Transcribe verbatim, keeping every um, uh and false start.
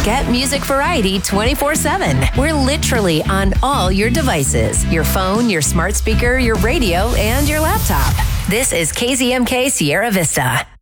Get music variety twenty-four seven. We're literally on all your devices, your phone, your smart speaker, your radio, and your laptop. This is K Z M K Sierra Vista.